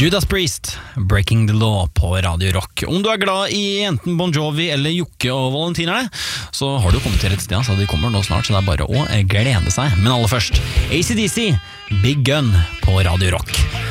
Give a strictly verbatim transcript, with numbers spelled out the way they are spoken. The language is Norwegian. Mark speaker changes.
Speaker 1: Judas Priest, Breaking the Law på Radio Rock. Om du er glad i enten Bon Jovi eller Jokke og Valentinerne, så har du kommet til rett sted, så de kommer nå snart, så det er bare å glede seg. Men aller først, A C D C, Big Gun på Radio Rock.